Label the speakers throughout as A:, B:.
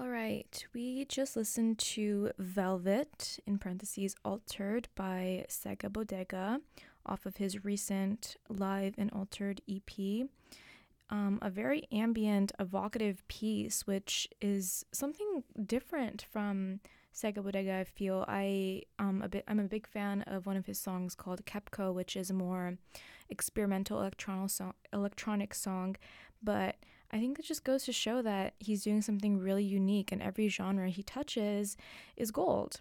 A: All right, we just listened to Velvet, in parentheses, Altered by Sega Bodega, off of his recent Live and Altered EP. A very ambient, evocative piece, which is something different from Sega Bodega. I feel I'm a big fan of one of his songs called Kepco, which is a more experimental electronic song, but I think it just goes to show that he's doing something really unique, and every genre he touches is gold.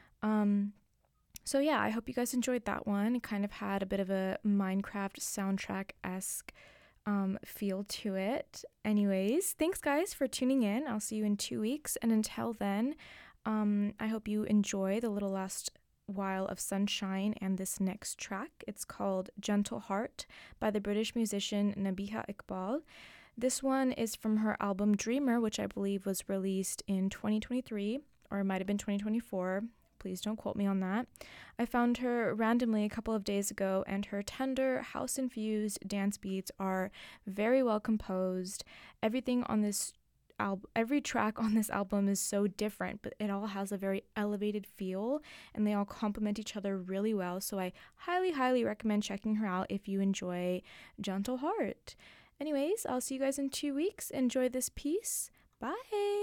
A: So yeah, I hope you guys enjoyed that one. It kind of had a bit of a Minecraft soundtrack-esque feel to it. Anyways, thanks guys for tuning in. I'll see you in 2 weeks, and until then, I hope you enjoy the little last while of sunshine and this next track. It's called Gentle Heart by the British musician Nabiha Iqbal. This one is from her album Dreamer, which I believe was released in 2023, or it might have been 2024. Please don't quote me on that. I found her randomly a couple of days ago, and her tender, house-infused dance beats are very well composed. Everything on this every track on this album is so different, but it all has a very elevated feel, and they all complement each other really well. So I highly, highly recommend checking her out if you enjoy Gentle Heart. Anyways, I'll see you guys in 2 weeks. Enjoy this piece. Bye.